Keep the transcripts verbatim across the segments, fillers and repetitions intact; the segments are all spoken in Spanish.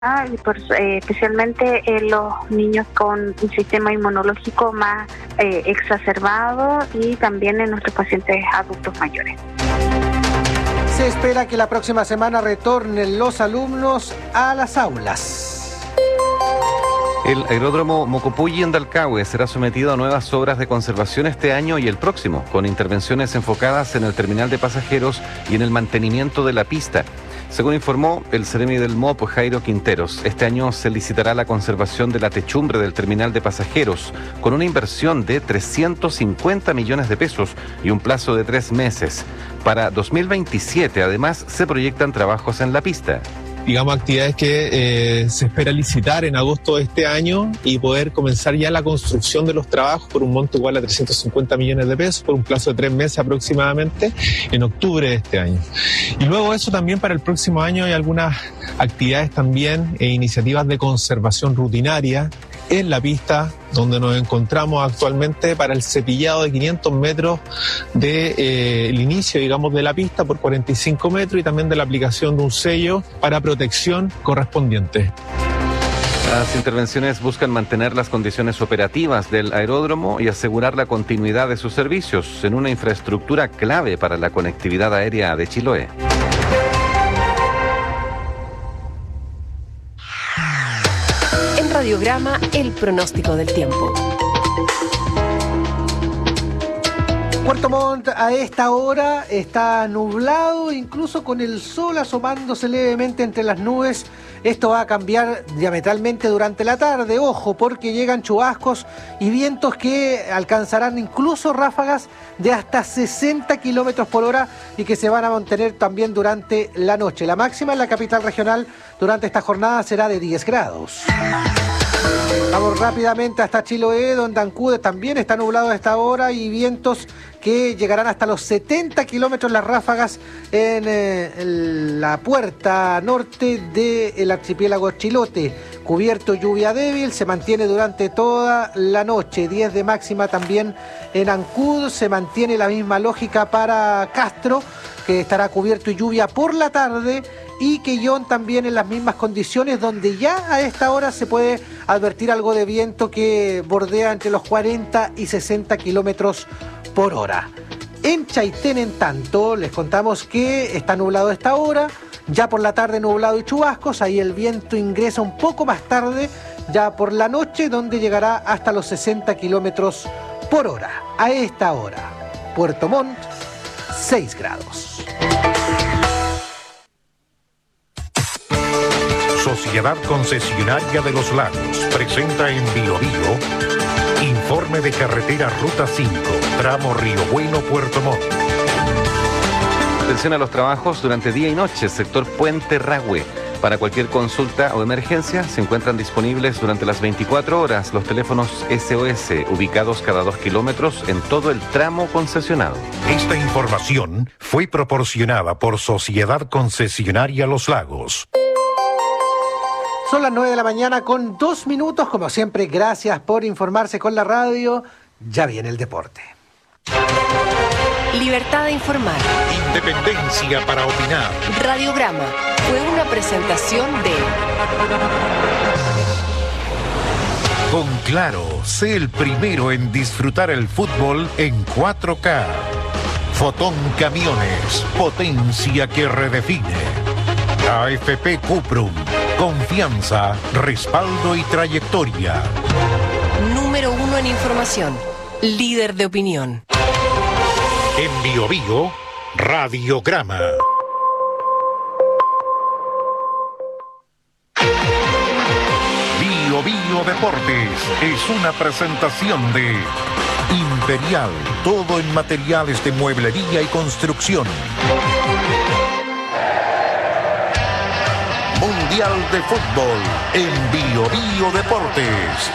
y por, eh, especialmente en los niños con un sistema inmunológico más eh, exacerbado y también en nuestros pacientes adultos mayores. Se espera que la próxima semana retornen los alumnos a las aulas. El aeródromo Mocopuyi en Dalcahue será sometido a nuevas obras de conservación este año y el próximo, con intervenciones enfocadas en el terminal de pasajeros y en el mantenimiento de la pista. Según informó el seremi del M O P, Jairo Quinteros, este año se licitará la conservación de la techumbre del terminal de pasajeros con una inversión de trescientos cincuenta millones de pesos y un plazo de tres meses. Para dos mil veintisiete, además, se proyectan trabajos en la pista. Digamos, actividades que eh, se espera licitar en agosto de este año y poder comenzar ya la construcción de los trabajos por un monto igual a trescientos cincuenta millones de pesos por un plazo de tres meses aproximadamente en octubre de este año. Y luego eso también para el próximo año hay algunas actividades también e iniciativas de conservación rutinaria en la pista donde nos encontramos actualmente para el cepillado de quinientos metros del de, eh, inicio, digamos, de la pista por cuarenta y cinco metros y también de la aplicación de un sello para protección correspondiente. Las intervenciones buscan mantener las condiciones operativas del aeródromo y asegurar la continuidad de sus servicios en una infraestructura clave para la conectividad aérea de Chiloé. Radiograma, el pronóstico del tiempo. Puerto Montt a esta hora está nublado, incluso con el sol asomándose levemente entre las nubes. Esto va a cambiar diametralmente durante la tarde, ojo, porque llegan chubascos y vientos que alcanzarán incluso ráfagas de hasta sesenta kilómetros por hora y que se van a mantener también durante la noche. La máxima en la capital regional durante esta jornada será de diez grados. Vamos rápidamente hasta Chiloé, donde Ancud también está nublado a esta hora y vientos que llegarán hasta los setenta kilómetros las ráfagas en, eh, en la puerta norte del archipiélago Chilote. Cubierto, lluvia débil, se mantiene durante toda la noche. diez de máxima también en Ancud, se mantiene la misma lógica para Castro, que estará cubierto y lluvia por la tarde, y Quellón también en las mismas condiciones, donde ya a esta hora se puede advertir algo de viento que bordea entre los cuarenta y sesenta kilómetros por hora. En Chaitén, en tanto, les contamos que está nublado a esta hora, ya por la tarde nublado y chubascos, ahí el viento ingresa un poco más tarde, ya por la noche, donde llegará hasta los sesenta kilómetros por hora. A esta hora, Puerto Montt, seis grados. Sociedad Concesionaria de los Lagos presenta en Bio Bio informe de carretera Ruta cinco, tramo Río Bueno, Puerto Montt. Atención a los trabajos durante día y noche, sector Puente Rahue. Para cualquier consulta o emergencia se encuentran disponibles durante las veinticuatro horas los teléfonos S O S ubicados cada dos kilómetros en todo el tramo concesionado. Esta información fue proporcionada por Sociedad Concesionaria Los Lagos. Son las nueve de la mañana con dos minutos. Como siempre, gracias por informarse con la radio. Ya viene el deporte. Libertad de informar. Independencia para opinar. Radiograma fue una presentación de... Con Claro, sé el primero en disfrutar el fútbol en cuatro K. Fotón Camiones, potencia que redefine. A F P Cuprum, confianza, respaldo y trayectoria. Número uno en información, líder de opinión. En Bio Bio, Radiograma. Bio Bio Deportes es una presentación de Imperial, todo en materiales de mueblería y construcción. Mundial de Fútbol en Bio Bio Deportes.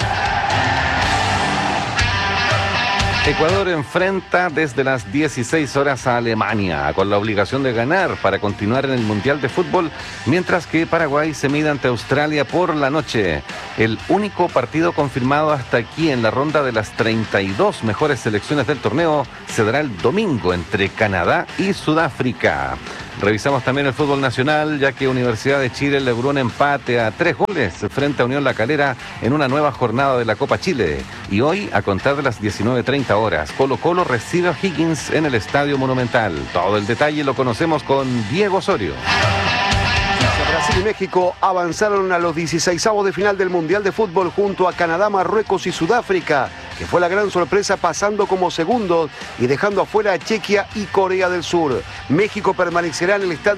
Ecuador enfrenta desde las dieciséis horas a Alemania, con la obligación de ganar para continuar en el Mundial de Fútbol, mientras que Paraguay se mide ante Australia por la noche. El único partido confirmado hasta aquí en la ronda de las treinta y dos mejores selecciones del torneo se dará el domingo entre Canadá y Sudáfrica. Revisamos también el fútbol nacional, ya que Universidad de Chile logró un empate a tres goles frente a Unión La Calera en una nueva jornada de la Copa Chile. Y hoy, a contar de las diecinueve treinta horas, Colo Colo recibe a Higgins en el Estadio Monumental. Todo el detalle lo conocemos con Diego Osorio. Brasil y México avanzaron a los dieciseisavos de final del Mundial de Fútbol junto a Canadá, Marruecos y Sudáfrica, que fue la gran sorpresa pasando como segundos y dejando afuera a Chequia y Corea del Sur. México permanecerá en el estadio